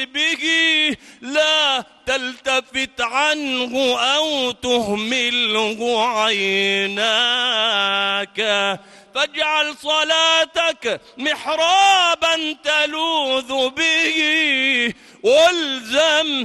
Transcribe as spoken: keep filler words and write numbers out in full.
به لا تلتفت عنه أو تهمله عيناك فاجعل صلاتك محرابا تلوذ به والزم